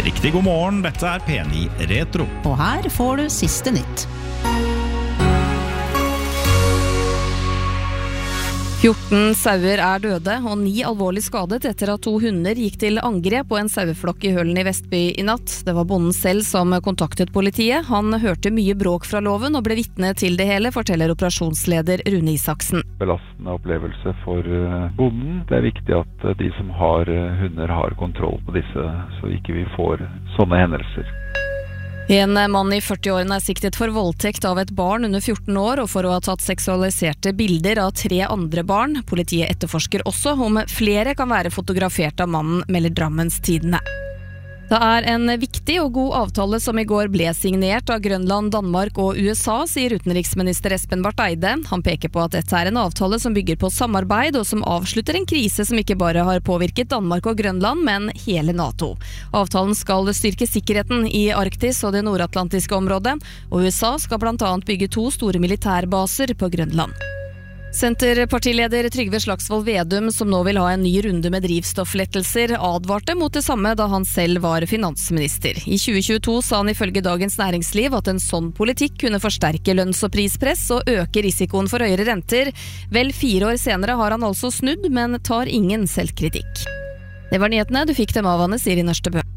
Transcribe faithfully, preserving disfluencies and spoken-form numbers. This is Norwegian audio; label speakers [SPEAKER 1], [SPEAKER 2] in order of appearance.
[SPEAKER 1] Riktig god morgen, dette er P ni Retro.
[SPEAKER 2] Og her får du siste nytt.
[SPEAKER 3] fjorten sauer er døde, og ni alvorlig skadet etter at to hunder gikk til angrep på en saueflokk i Hølen i Vestby i natt. Det var bonden selv som kontaktet politiet. Han hørte mye bråk fra låven og ble vitne til det hele, forteller operasjonsleder Rune Isaksen.
[SPEAKER 4] Belastende opplevelse for bonden. Det er viktig at de som har hunder har kontroll på disse, så ikke vi får sånne hendelser.
[SPEAKER 3] En mann i førti-årene er siktet for voldtekt av et barn under fjorten år og for å ha tatt seksualiserte bilder av tre andre barn. Politiet etterforsker også om flere kan være fotografert av mannen, melder Drammens Tidende. Det er en viktig og god avtale som i går ble signert av Grønland, Danmark og U S A, sier utenriksminister Espen Barth Eide. Han peker på at dette er en avtale som bygger på samarbeid og som avslutter en krise som ikke bare har påvirket Danmark og Grønland, men hele NATO. Avtalen skal styrke sikkerheten i Arktis og det nordatlantiske området, og U S A skal blant annet bygge to store militærbaser på Grønland. Senterpartileder Trygve Slagsvold Vedum, som nå vil ha en ny runde med drivstofflettelser, advarte mot det samme da han selv var finansminister. I tjue tjueto sa han ifølge Dagens Næringsliv at en sånn politikk kunne forsterke lønns- og prispress og øke risikoen for høyere renter. Vel fire år senere har han altså snudd, men tar ingen selvkritikk. Det var nyhetene, du fikk dem av Anne Siri Nørstebø.